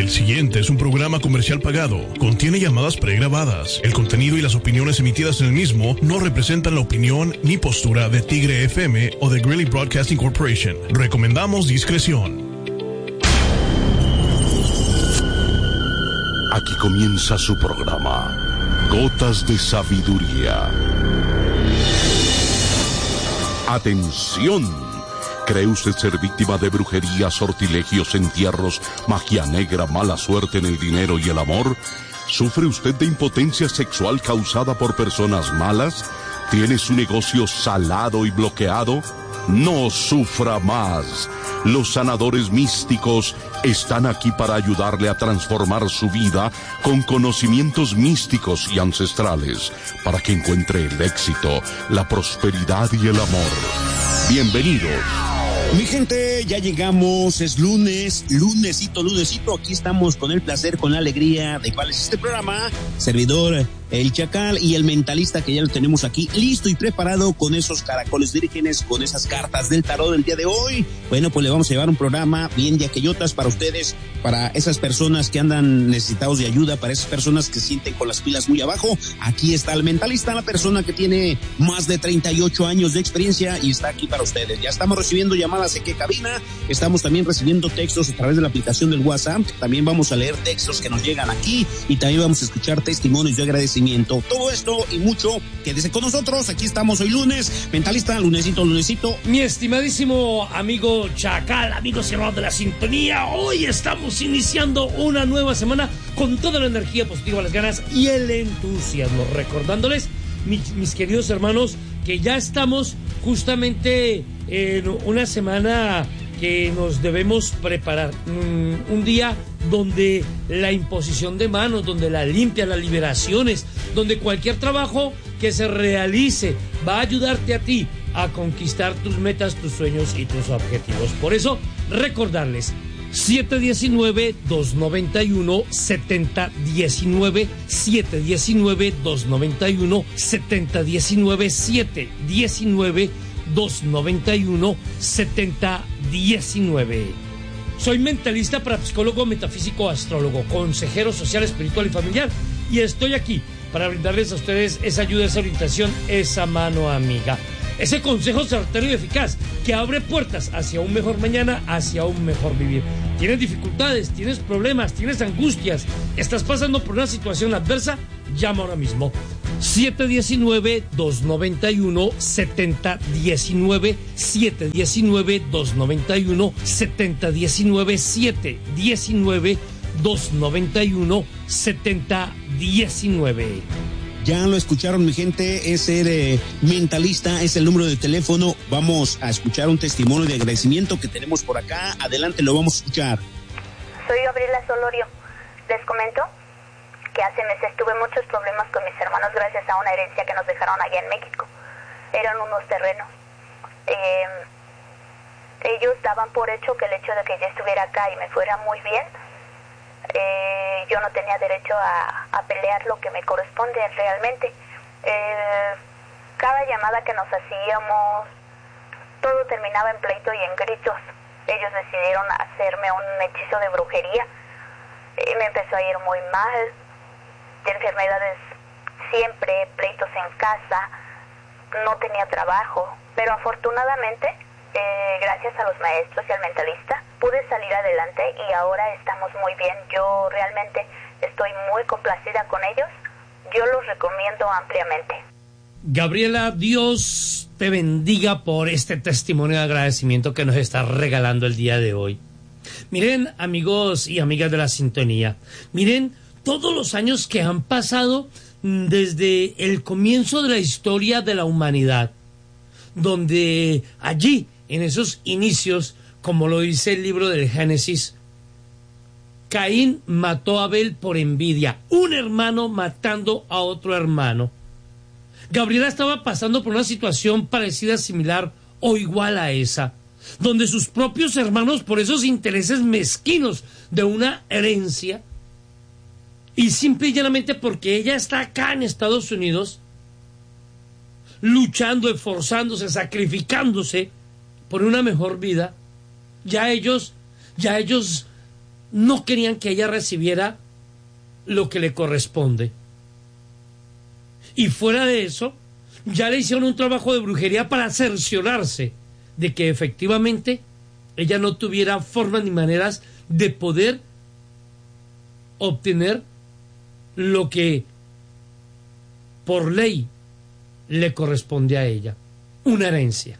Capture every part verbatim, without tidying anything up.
El siguiente es un programa comercial pagado. Contiene llamadas pregrabadas. El contenido y las opiniones emitidas en el mismo no representan la opinión ni postura de Tigre F M o de Greeley Broadcasting Corporation. Recomendamos discreción. Aquí comienza su programa, Gotas de Sabiduría. Atención. ¿Cree usted ser víctima de brujería, sortilegios, entierros, magia negra, mala suerte en el dinero y el amor? ¿Sufre usted de impotencia sexual causada por personas malas? ¿Tiene su negocio salado y bloqueado? No sufra más. Los sanadores místicos están aquí para ayudarle a transformar su vida con conocimientos místicos y ancestrales para que encuentre el éxito, la prosperidad y el amor. Bienvenidos. Mi gente, ya llegamos, es lunes, lunesito, lunesito, aquí estamos con el placer, con la alegría de cuál es este programa, servidor, el Chacal y el mentalista que ya lo tenemos aquí, listo y preparado con esos caracoles vírgenes, con esas cartas del tarot del día de hoy. Bueno, pues le vamos a llevar un programa bien de aquellotas para ustedes, para esas personas que andan necesitados de ayuda, para esas personas que sienten con las pilas muy abajo. Aquí está el mentalista, la persona que tiene más de treinta y ocho años de experiencia y está aquí para ustedes. Ya estamos recibiendo llamadas en qué cabina, estamos también recibiendo textos a través de la aplicación del WhatsApp, también vamos a leer textos que nos llegan aquí y también vamos a escuchar testimonios de agradecimiento. Todo esto y mucho, quédese con nosotros, aquí estamos hoy lunes, mentalista, lunesito, lunesito. Mi estimadísimo amigo Chacal, amigos y hermanos de la sintonía, hoy estamos iniciando una nueva semana con toda la energía positiva, las ganas y el entusiasmo, recordándoles, mis, mis queridos hermanos, que ya estamos justamente en una semana que nos debemos preparar, mm, un día donde la imposición de manos, donde la limpia, las liberaciones, donde cualquier trabajo que se realice va a ayudarte a ti a conquistar tus metas, tus sueños y tus objetivos. Por eso, recordarles, siete uno nueve, dos nueve uno, siete cero uno nueve, siete uno nueve, dos nueve uno, siete cero uno nueve, siete uno nueve, dos nueve uno, siete cero uno nueve. Soy mentalista, parapsicólogo, metafísico, astrólogo, consejero social, espiritual y familiar, y estoy aquí para brindarles a ustedes esa ayuda, esa orientación, esa mano amiga, ese consejo certero y eficaz que abre puertas hacia un mejor mañana, hacia un mejor vivir. ¿Tienes dificultades? ¿Tienes problemas? ¿Tienes angustias? ¿Estás pasando por una situación adversa? Llama ahora mismo. siete uno nueve, dos nueve uno, siete cero uno nueve, siete uno nueve, dos nueve uno, siete cero uno nueve, siete uno nueve, dos nueve uno, siete cero uno nueve. Ya lo escucharon, mi gente, es el eh, mentalista, es el número de teléfono. Vamos a escuchar un testimonio de agradecimiento que tenemos por acá. Adelante, lo vamos a escuchar. Soy Gabriela Solorio. Les comento que hace meses tuve muchos problemas con mis hermanos gracias a una herencia que nos dejaron allá en México. Eran unos terrenos. Eh, ellos daban por hecho que el hecho de que yo estuviera acá y me fuera muy bien, eh, yo no tenía derecho a, a pelear lo que me corresponde realmente. Eh, cada llamada que nos hacíamos, todo terminaba en pleito y en gritos. Ellos decidieron hacerme un hechizo de brujería y me empezó a ir muy mal. De enfermedades siempre, pleitos en casa, no tenía trabajo, pero afortunadamente, eh, gracias a los maestros y al mentalista, pude salir adelante y ahora estamos muy bien. Yo realmente estoy muy complacida con ellos, yo los recomiendo ampliamente. Gabriela, Dios te bendiga por este testimonio de agradecimiento que nos está regalando el día de hoy. Miren, amigos y amigas de la sintonía, miren todos los años que han pasado desde el comienzo de la historia de la humanidad, donde allí, en esos inicios, como lo dice el libro del Génesis, Caín mató a Abel por envidia, un hermano matando a otro hermano. Gabriela estaba pasando por una situación parecida, similar o igual a esa, donde sus propios hermanos, por esos intereses mezquinos de una herencia, y simple y llanamente porque ella está acá en Estados Unidos, luchando, esforzándose, sacrificándose por una mejor vida, ya ellos, ya ellos no querían que ella recibiera lo que le corresponde. Y fuera de eso, ya le hicieron un trabajo de brujería para cerciorarse de que efectivamente ella no tuviera formas ni maneras de poder obtener lo que por ley le corresponde a ella, una herencia.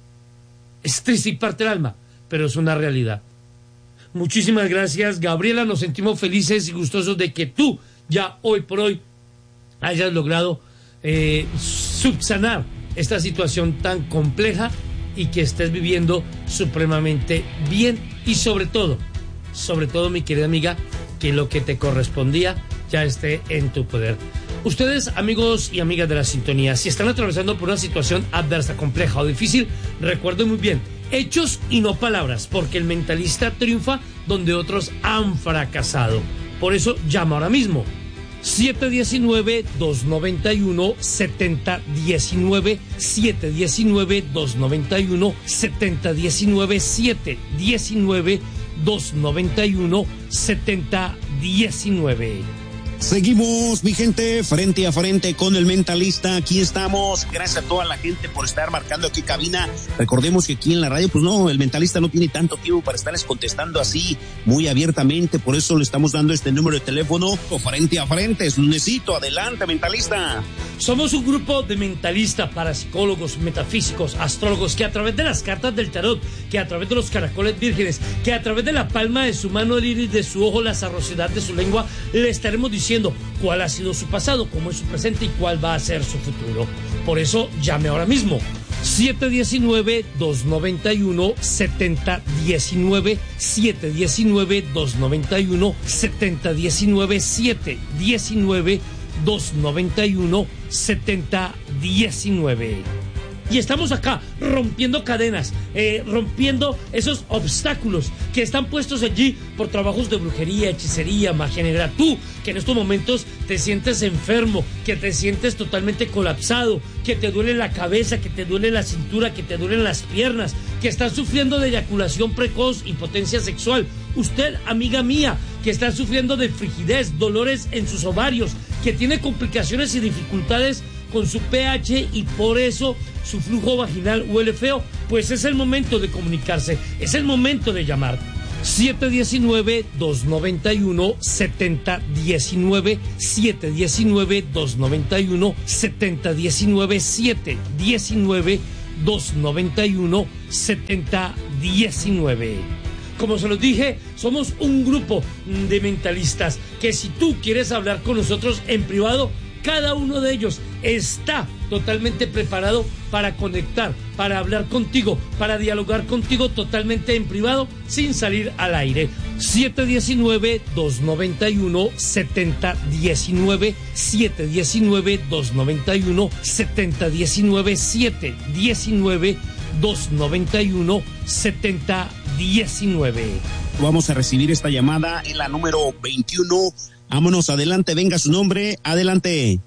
Es triste y parte el alma, pero es una realidad. Muchísimas gracias, Gabriela, nos sentimos felices y gustosos de que tú ya hoy por hoy hayas logrado eh, subsanar esta situación tan compleja y que estés viviendo supremamente bien y sobre todo, sobre todo mi querida amiga, que lo que te correspondía ya esté en tu poder. Ustedes, amigos y amigas de la sintonía, si están atravesando por una situación adversa, compleja o difícil, recuerden muy bien, hechos y no palabras, porque el mentalista triunfa donde otros han fracasado. Por eso llama ahora mismo siete uno nueve, dos nueve uno, siete cero uno nueve, siete uno nueve, dos nueve uno, siete cero uno nueve, siete uno nueve, dos nueve uno, siete cero uno nueve. Seguimos, mi gente, frente a frente con el mentalista. Aquí estamos. Gracias a toda la gente por estar marcando aquí cabina. Recordemos que aquí en la radio, pues no, el mentalista no tiene tanto tiempo para estarles contestando así muy abiertamente. Por eso le estamos dando este número de teléfono frente a frente. Es lunesito. Adelante, mentalista. Somos un grupo de mentalistas, parapsicólogos, metafísicos, astrólogos, que a través de las cartas del tarot, que a través de los caracoles vírgenes, que a través de la palma de su mano, el iris de su ojo, la sarrosidad de su lengua, le estaremos diciendo cuál ha sido su pasado, cómo es su presente y cuál va a ser su futuro. Por eso llame ahora mismo siete uno nueve, dos nueve uno, siete cero uno nueve, siete uno nueve, dos nueve uno, siete cero uno nueve, siete uno nueve, dos nueve uno, siete cero uno nueve. Y estamos acá rompiendo cadenas, eh, rompiendo esos obstáculos que están puestos allí por trabajos de brujería, hechicería, magia negra. Tú, que en estos momentos te sientes enfermo, que te sientes totalmente colapsado, que te duele la cabeza, que te duele la cintura, que te duelen las piernas, que estás sufriendo de eyaculación precoz, impotencia sexual. Usted, amiga mía, que está sufriendo de frigidez, dolores en sus ovarios, que tiene complicaciones y dificultades con su pH y por eso su flujo vaginal huele feo, pues es el momento de comunicarse, es el momento de llamar. siete uno nueve, dos nueve uno, siete cero uno nueve, siete uno nueve, dos nueve uno, siete cero uno nueve, siete uno nueve, dos nueve uno, siete cero uno nueve. Como se los dije, somos un grupo de mentalistas que si tú quieres hablar con nosotros en privado, cada uno de ellos está totalmente preparado para conectar, para hablar contigo, para dialogar contigo totalmente en privado, sin salir al aire. siete uno nueve, dos nueve uno, siete cero uno nueve, siete uno nueve, dos nueve uno, siete cero uno nueve, siete uno nueve, dos nueve uno, siete cero uno nueve. Vamos a recibir esta llamada en la número veintiuno. Vámonos, adelante, venga su nombre, adelante.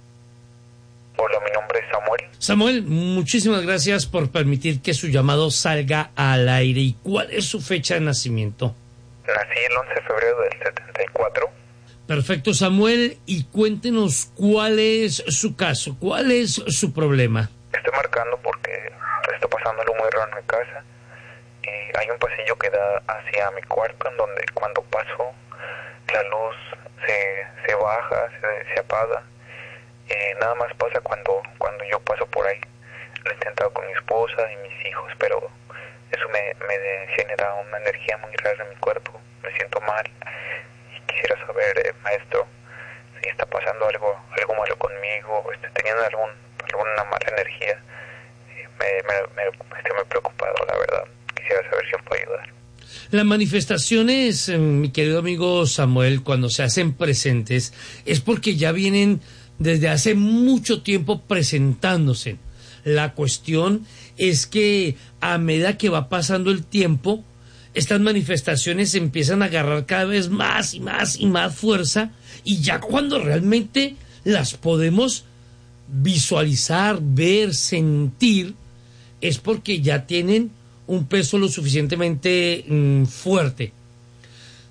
Hola, mi nombre es Samuel. Samuel, muchísimas gracias por permitir que su llamado salga al aire. ¿Y cuál es su fecha de nacimiento? Nací el once de febrero del setenta y cuatro. Perfecto, Samuel, y cuéntenos cuál es su caso, cuál es su problema. Estoy marcando porque está pasando algo muy raro en mi casa. Eh, hay un pasillo que da hacia mi cuarto en donde cuando paso la luz se, se baja, se, se apaga. Eh, nada más pasa cuando, cuando yo paso por ahí. Lo he intentado con mi esposa y mis hijos, pero eso me, me genera una energía muy rara en mi cuerpo. Me siento mal y quisiera saber, eh, maestro, si está pasando algo algo malo conmigo, o estoy teniendo algún, alguna mala energía. Eh, me, me, me, estoy muy preocupado, la verdad. Quisiera saber si os puedo ayudar. Las manifestaciones, mi querido amigo Samuel, cuando se hacen presentes, es porque ya vienen desde hace mucho tiempo presentándose. La cuestión es que a medida que va pasando el tiempo, estas manifestaciones empiezan a agarrar cada vez más y más y más fuerza, y ya cuando realmente las podemos visualizar, ver, sentir, es porque ya tienen un peso lo suficientemente mm, fuerte.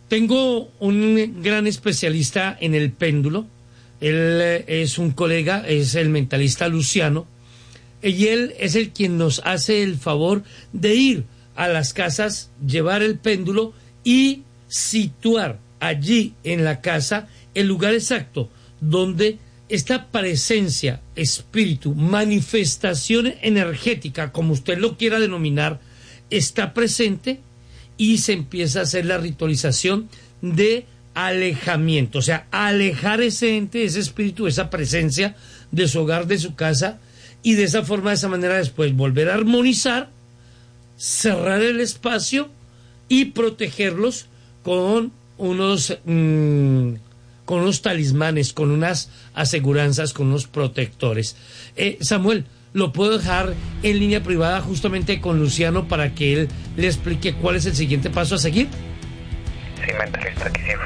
Tengo un gran especialista en el péndulo. Él es un colega, es el mentalista Luciano, y él es el quien nos hace el favor de ir a las casas, llevar el péndulo y situar allí en la casa el lugar exacto donde esta presencia, espíritu, manifestación energética, como usted lo quiera denominar, está presente, y se empieza a hacer la ritualización de alejamiento, o sea, alejar ese ente, ese espíritu, esa presencia de su hogar, de su casa, y de esa forma, de esa manera, después volver a armonizar, cerrar el espacio y protegerlos con unos mmm, con unos talismanes, con unas aseguranzas, con unos protectores. Eh, Samuel, lo puedo dejar en línea privada justamente con Luciano para que él le explique cuál es el siguiente paso a seguir. Sí, mentalista, aquí sí.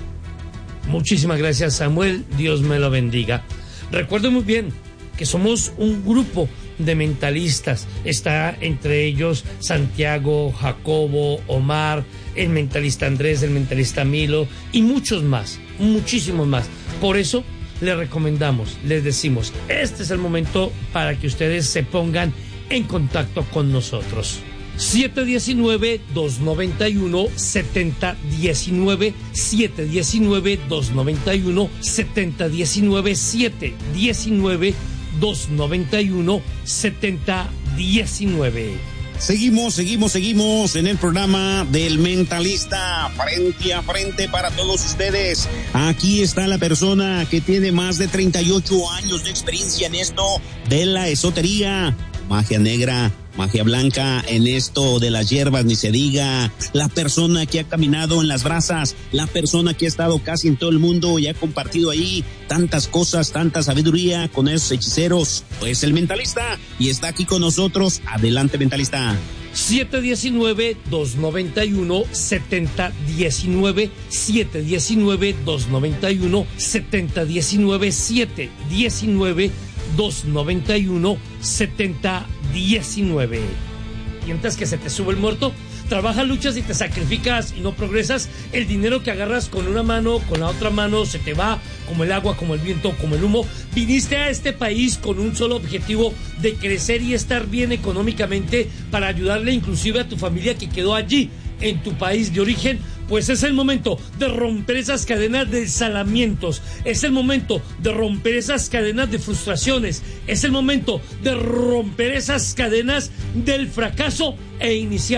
Muchísimas gracias, Samuel. Dios me lo bendiga. Recuerden muy bien que somos un grupo de mentalistas. Está entre ellos Santiago, Jacobo, Omar, el mentalista Andrés, el mentalista Milo y muchos más, muchísimos más. Por eso les recomendamos, les decimos, este es el momento para que ustedes se pongan en contacto con nosotros. siete uno nueve, dos nueve uno, siete cero uno nueve, siete uno nueve, dos nueve uno, siete cero uno nueve, siete uno nueve, dos nueve uno, siete cero uno nueve. Seguimos, seguimos, seguimos en el programa del Mentalista, frente a frente para todos ustedes. Aquí está la persona que tiene más de treinta y ocho años de experiencia en esto de la esotería, magia negra, magia blanca, en esto de las hierbas ni se diga. La persona que ha caminado en las brasas, la persona que ha estado casi en todo el mundo y ha compartido ahí tantas cosas, tanta sabiduría con esos hechiceros, pues el Mentalista, y está aquí con nosotros. Adelante, Mentalista. siete uno nueve, dos nueve uno, siete cero uno nueve, siete uno nueve, dos nueve uno, siete cero uno nueve, siete uno nueve, dos nueve uno, siete cero uno nueve. Sientas que se te sube el muerto, trabajas, luchas y te sacrificas y no progresas. El dinero que agarras con una mano, con la otra mano se te va como el agua, como el viento, como el humo. Viniste a este país con un solo objetivo, de crecer y estar bien económicamente para ayudarle inclusive a tu familia que quedó allí en tu país de origen. Pues es el momento de romper esas cadenas de ensalamientos, es el momento de romper esas cadenas de frustraciones, es el momento de romper esas cadenas del fracaso e iniciar